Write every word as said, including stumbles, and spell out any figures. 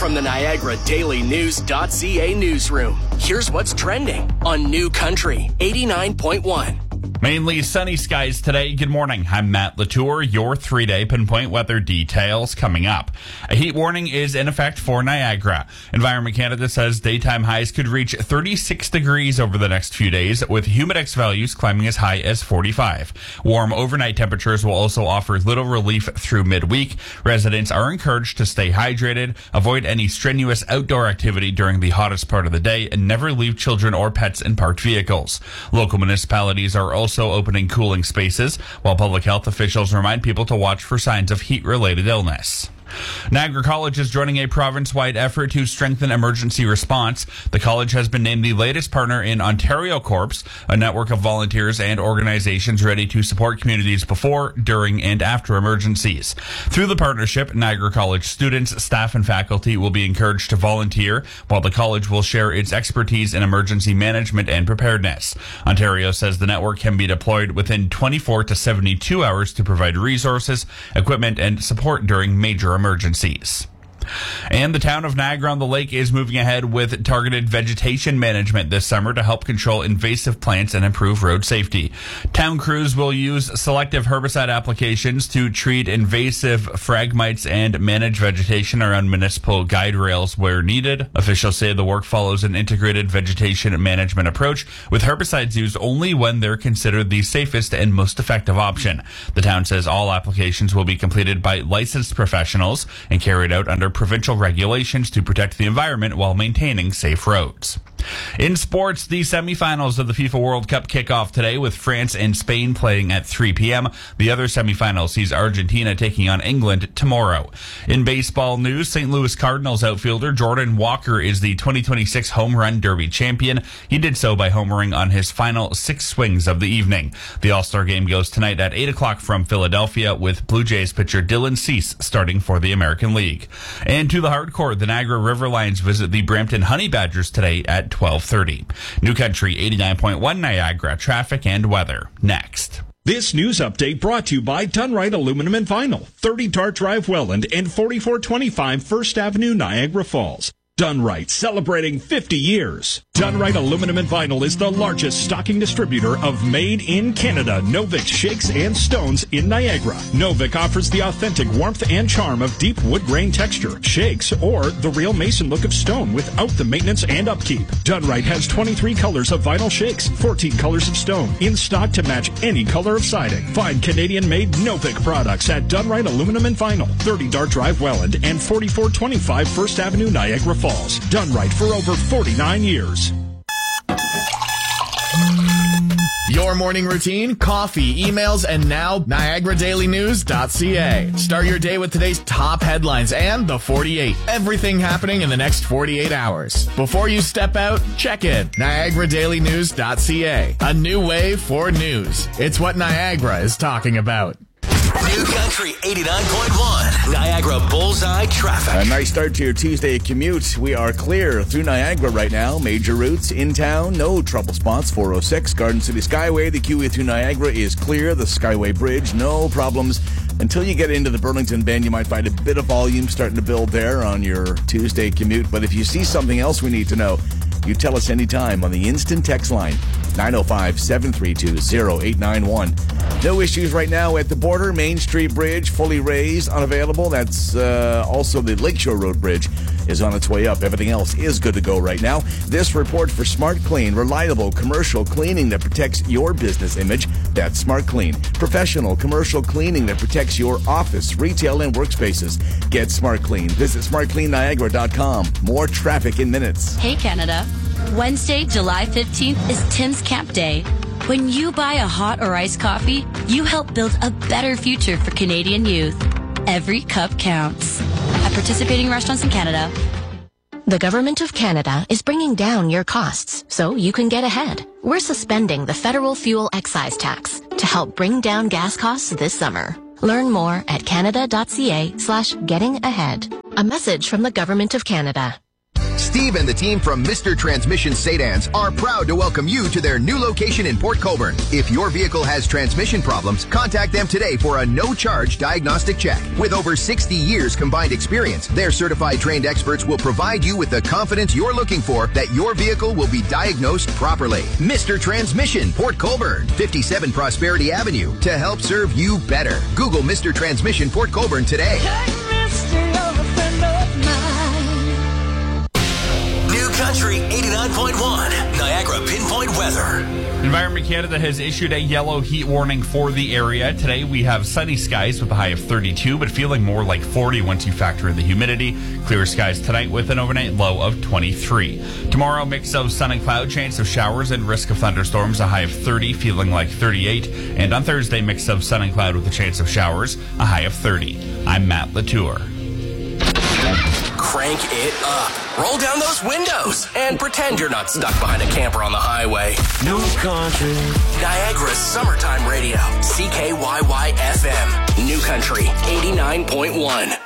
From the Niagara Daily News .ca newsroom, here's what's trending on New Country eighty-nine point one. Mainly sunny skies today. Good morning. I'm Matt Latour. Your three-day pinpoint weather details coming up. A heat warning is in effect for Niagara. Environment Canada says daytime highs could reach thirty-six degrees over the next few days, with humidex values climbing as high as forty-five. Warm overnight temperatures will also offer little relief through midweek. Residents are encouraged to stay hydrated, avoid any strenuous outdoor activity during the hottest part of the day, and never leave children or pets in parked vehicles. Local municipalities are also also opening cooling spaces, while public health officials remind people to watch for signs of heat-related illness. Niagara College is joining a province-wide effort to strengthen emergency response. The college has been named the latest partner in Ontario Corps, a network of volunteers and organizations ready to support communities before, during, and after emergencies. Through the partnership, Niagara College students, staff, and faculty will be encouraged to volunteer, while the college will share its expertise in emergency management and preparedness. Ontario says the network can be deployed within twenty-four to seventy-two hours to provide resources, equipment, and support during major emergencies. And the town of Niagara-on-the-Lake is moving ahead with targeted vegetation management this summer to help control invasive plants and improve road safety. Town crews will use selective herbicide applications to treat invasive phragmites and manage vegetation around municipal guide rails where needed. Officials say the work follows an integrated vegetation management approach, with herbicides used only when they're considered the safest and most effective option. The town says all applications will be completed by licensed professionals and carried out under provincial regulations to protect the environment while maintaining safe roads. In sports, the semifinals of the FIFA World Cup kick off today with France and Spain playing at three p.m. The other semifinal sees Argentina taking on England tomorrow. In baseball news, Saint Louis Cardinals outfielder Jordan Walker is the twenty twenty-six Home Run Derby champion. He did so by homering on his final six swings of the evening. The All-Star game goes tonight at eight o'clock from Philadelphia, with Blue Jays pitcher Dylan Cease starting for the American League. And to the hardcore, the Niagara River Lions visit the Brampton Honey Badgers today at twelve thirty. New Country eighty-nine point one Niagara, traffic and weather next. This news update brought to you by Dunright Aluminum and Vinyl, thirty Dart Drive, Welland, and forty-four twenty-five First Avenue, Niagara Falls. Dunright, celebrating fifty years. Dunright Aluminum and Vinyl is the largest stocking distributor of made-in-Canada Novik shakes and stones in Niagara. Novik offers the authentic warmth and charm of deep wood grain texture, shakes, or the real mason look of stone without the maintenance and upkeep. Dunright has twenty-three colors of vinyl shakes, fourteen colors of stone, in stock to match any color of siding. Find Canadian-made Novik products at Dunright Aluminum and Vinyl, thirty Dart Drive, Welland, and forty-four twenty-five First Avenue, Niagara Falls. Dunright for over forty-nine years. Your morning routine, coffee, emails, and now Niagara Daily News .ca. Start your day with today's top headlines and the forty-eight. Everything happening in the next forty-eight hours. Before you step out, check in. Niagara Daily News .ca. A new way for news. It's what Niagara is talking about. New Country eighty-nine point one, Niagara Bullseye Traffic. A nice start to your Tuesday commute. We are clear through Niagara right now. Major routes in town, no trouble spots. four oh six, Garden City Skyway. The Q E through Niagara is clear. The Skyway Bridge, no problems. Until you get into the Burlington Bend, you might find a bit of volume starting to build there on your Tuesday commute. But if you see something else we need to know, you tell us anytime on the instant text line, nine oh five, seven three two, oh eight nine one. No issues right now at the border. Main Street Bridge, fully raised, unavailable. That's uh, also the Lakeshore Road Bridge is on its way up. Everything else is good to go right now. This report for Smart Clean, reliable commercial cleaning that protects your business image. That's Smart Clean. Professional commercial cleaning that protects your office, retail, and workspaces. Get Smart Clean. Visit smart clean niagara dot com. More traffic in minutes. Hey, Canada. Wednesday, July fifteenth is Tim's Camp Day. When you buy a hot or iced coffee, you help build a better future for Canadian youth. Every cup counts. At participating restaurants in Canada. The Government of Canada is bringing down your costs so you can get ahead. We're suspending the federal fuel excise tax to help bring down gas costs this summer. Learn more at canada.ca slash getting ahead. A message from the Government of Canada. Steve and the team from Mister Transmission Sedans are proud to welcome you to their new location in Port Colborne. If your vehicle has transmission problems, contact them today for a no-charge diagnostic check. With over sixty years combined experience, their certified trained experts will provide you with the confidence you're looking for that your vehicle will be diagnosed properly. Mister Transmission, Port Colborne, fifty-seven Prosperity Avenue, to help serve you better. Google Mister Transmission Port Colborne today. New Country eighty-nine point one, Niagara Pinpoint Weather. Environment Canada has issued a yellow heat warning for the area. Today we have sunny skies with a high of thirty-two, but feeling more like forty once you factor in the humidity. Clear skies tonight with an overnight low of twenty-three. Tomorrow, mix of sun and cloud, chance of showers and risk of thunderstorms, a high of thirty, feeling like thirty-eight. And on Thursday, mix of sun and cloud with a chance of showers, a high of thirty. I'm Matt Latour. Crank it up. Roll down those windows and pretend you're not stuck behind a camper on the highway. New Country. Niagara's summertime radio. C K Y Y F M. New Country eighty-nine point one.